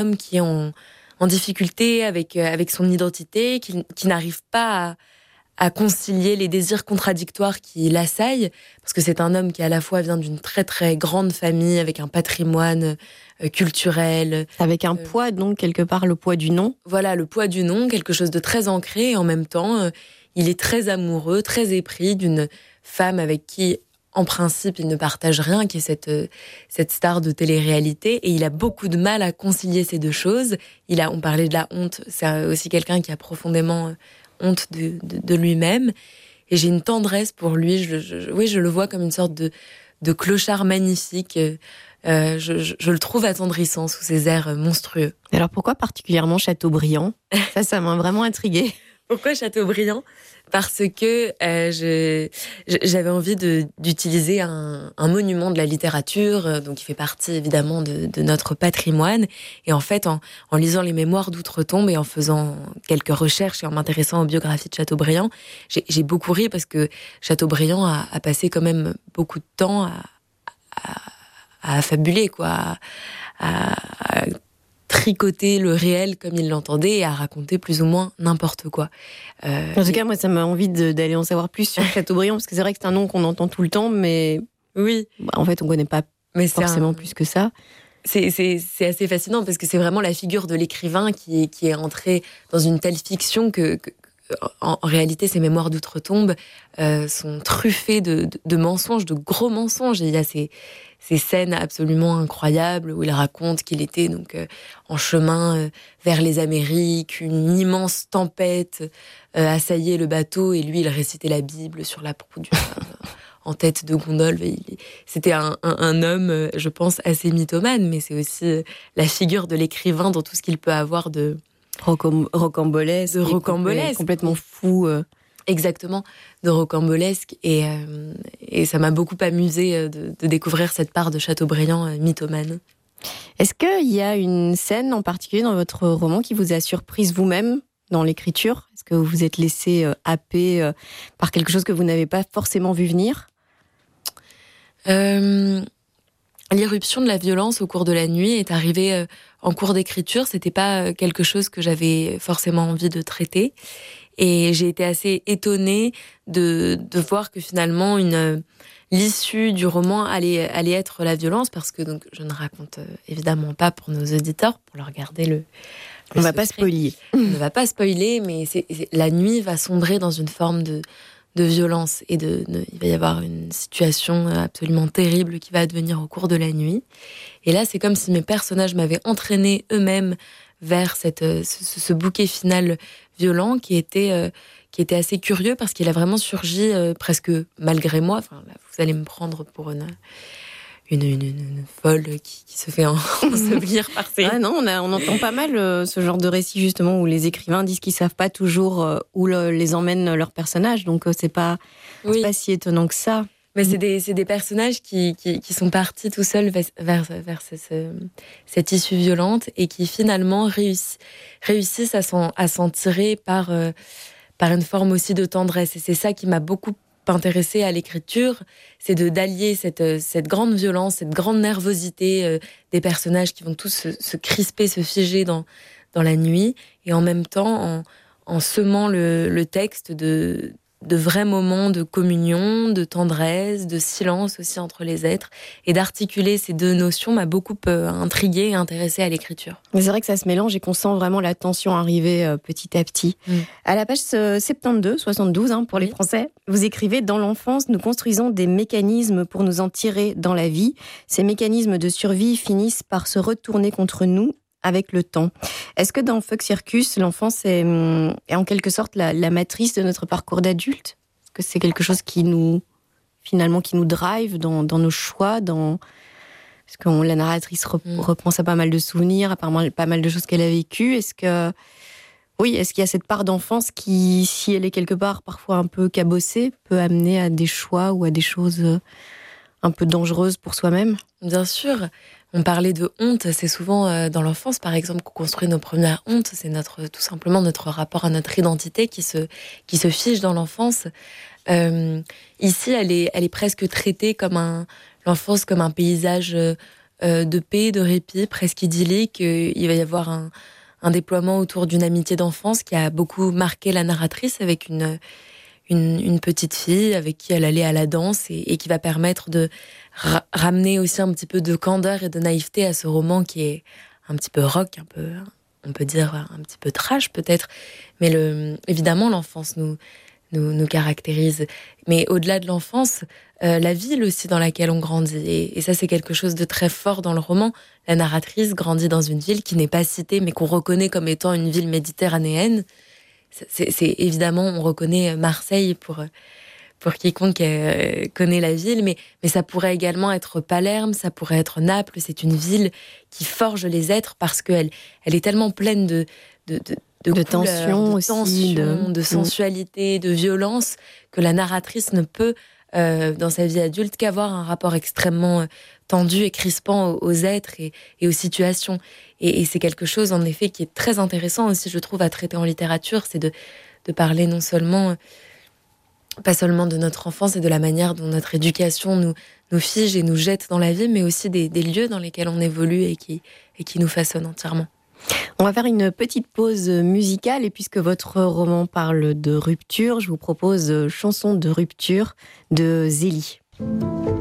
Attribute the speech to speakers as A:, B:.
A: homme qui est en difficulté avec son identité, qui n'arrive pas à concilier les désirs contradictoires qui l'assaillent, parce que c'est un homme qui à la fois vient d'une très très grande famille, avec un patrimoine culturel.
B: Avec un poids, donc, quelque part, le poids du nom.
A: Voilà, le poids du nom, quelque chose de très ancré, et en même temps, il est très amoureux, très épris d'une femme avec qui, en principe, il ne partage rien, qui est cette star de télé-réalité, et il a beaucoup de mal à concilier ces deux choses. On parlait de la honte, c'est aussi quelqu'un qui a profondément honte de lui-même, et j'ai une tendresse pour lui. Je le vois comme une sorte de clochard magnifique. Je le trouve attendrissant sous ses airs monstrueux.
B: Alors pourquoi particulièrement Chateaubriand ? Ça m'a vraiment intriguée.
A: Pourquoi Chateaubriand ? Parce que j'avais envie d'utiliser un monument de la littérature, donc qui fait partie évidemment de notre patrimoine. Et en fait, en lisant les mémoires d'outre-tombe et en faisant quelques recherches et en m'intéressant aux biographies de Chateaubriand, j'ai beaucoup ri parce que Chateaubriand a passé quand même beaucoup de temps à affabuler, quoi, à tricoter le réel comme il l'entendait et à raconter plus ou moins n'importe quoi.
B: En tout cas, moi, ça m'a envie d'aller en savoir plus sur Chateaubriand, parce que c'est vrai que c'est un nom qu'on entend tout le temps, mais
A: oui,
B: en fait, on connaît pas forcément plus que ça.
A: C'est assez fascinant parce que c'est vraiment la figure de l'écrivain qui est entré dans une telle fiction que en réalité, ces mémoires d'outre-tombe sont truffées de mensonges, de gros mensonges. Et il y a ces scènes absolument incroyables où il raconte qu'il était donc en chemin vers les Amériques, une immense tempête assaillait le bateau et lui, il récitait la Bible sur la proue en tête de gondole. C'était un homme, je pense, assez mythomane, mais c'est aussi la figure de l'écrivain dans tout ce qu'il peut avoir de
B: rocambolesque, complètement fou.
A: Exactement, de rocambolesque. Et ça m'a beaucoup amusé de découvrir cette part de Chateaubriand mythomane.
B: Est-ce qu'il y a une scène en particulier dans votre roman qui vous a surprise vous-même dans l'écriture ? Est-ce que vous vous êtes laissé happer par quelque chose que vous n'avez pas forcément vu venir ?
A: L'irruption de la violence au cours de la nuit est arrivée en cours d'écriture. C'était pas quelque chose que j'avais forcément envie de traiter. Et j'ai été assez étonnée de voir que finalement l'issue du roman allait être la violence, parce que donc je ne raconte évidemment pas pour nos auditeurs, pour leur garder le
B: on va pas spoiler.
A: On ne va pas spoiler, mais la nuit va sombrer dans une forme de violence et il va y avoir une situation absolument terrible qui va advenir au cours de la nuit. Et là, c'est comme si mes personnages m'avaient entraîné eux-mêmes vers ce bouquet final violent qui était assez curieux parce qu'il a vraiment surgi presque malgré moi. Enfin, là, vous allez me prendre pour une folle qui se fait ensevelir par ses...
B: Ah non, on entend pas mal ce genre de récit justement où les écrivains disent qu'ils savent pas toujours où les emmènent leurs personnages, donc c'est pas si étonnant que ça.
A: Mais c'est des personnages qui sont partis tout seuls vers cette issue violente et qui finalement réussissent à s'en tirer par une forme aussi de tendresse. Et c'est ça qui m'a beaucoup intéressée à l'écriture, c'est d'allier cette grande violence, cette grande nervosité des personnages qui vont tous se crisper, se figer dans la nuit, et en même temps en semant le texte de vrais moments de communion, de tendresse, de silence aussi entre les êtres, et d'articuler ces deux notions m'a beaucoup intriguée et intéressée à l'écriture.
B: Mais c'est vrai que ça se mélange et qu'on sent vraiment la tension arriver petit à petit. À la page 72 pour les Français, vous écrivez « Dans l'enfance, nous construisons des mécanismes pour nous en tirer dans la vie. Ces mécanismes de survie finissent par se retourner contre nous avec le temps ». Est-ce que dans Fuck Circus, l'enfance est en quelque sorte la matrice de notre parcours d'adulte ? Est-ce que c'est quelque chose qui nous drive dans nos choix, parce que la narratrice repense à pas mal de souvenirs, à pas mal de choses qu'elle a vécues. Est-ce qu'il y a cette part d'enfance qui, si elle est quelque part parfois un peu cabossée, peut amener à des choix ou à des choses un peu dangereuses pour soi-même ?
A: Bien sûr. On parlait de honte, c'est souvent dans l'enfance, par exemple, qu'on construit nos premières hontes. C'est tout simplement notre rapport à notre identité qui se fige dans l'enfance. Ici, elle est presque traitée l'enfance comme un paysage de paix, de répit, presque idyllique. Il va y avoir un déploiement autour d'une amitié d'enfance qui a beaucoup marqué la narratrice avec une petite fille avec qui elle allait à la danse et qui va permettre de ramener aussi un petit peu de candeur et de naïveté à ce roman qui est un petit peu rock, on peut dire un petit peu trash peut-être, mais évidemment l'enfance nous caractérise. Mais au-delà de l'enfance, la ville aussi dans laquelle on grandit. Et ça, c'est quelque chose de très fort dans le roman. La narratrice grandit dans une ville qui n'est pas citée, mais qu'on reconnaît comme étant une ville méditerranéenne. C'est évidemment, on reconnaît Marseille pour quiconque connaît la ville, mais ça pourrait également être Palerme, ça pourrait être Naples. C'est une ville qui forge les êtres parce qu'elle est tellement pleine de couleurs,
B: tension aussi,
A: de sensualité, de violence, que la narratrice ne peut, dans sa vie adulte, qu'avoir un rapport extrêmement tendu et crispant aux êtres et aux situations. Et c'est quelque chose, en effet, qui est très intéressant aussi, je trouve, à traiter en littérature, c'est de parler pas seulement de notre enfance et de la manière dont notre éducation nous fige et nous jette dans la vie, mais aussi des lieux dans lesquels on évolue et qui nous façonnent entièrement.
B: On va faire une petite pause musicale et puisque votre roman parle de rupture, je vous propose Chanson de rupture de Zélie.